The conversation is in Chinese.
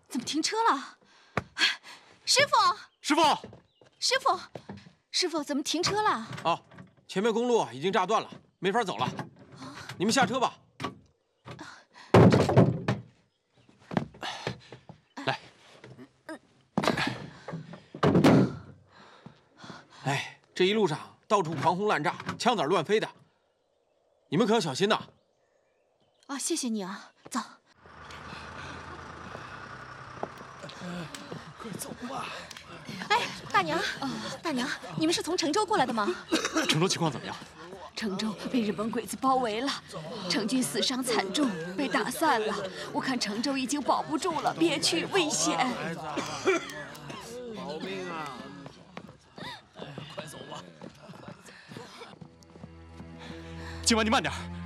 怎么停车了？师傅， 师傅， 师傅，师傅，怎么停车了？ 啊，前面公路已经炸断了，没法走了。你们下车吧。来。哎，这一路上到处狂轰滥炸，枪子乱飞的，你们可要小心呐。 啊，谢谢你啊，走。 快走吧！ 哎，大娘，大娘，你们是从成州过来的吗？ 成州情况怎么样？ 成州被日本鬼子包围了，成军死伤惨重，被打散了。我看成州已经保不住了，别去，危险。 保命啊！快走吧！ 今晚你慢点。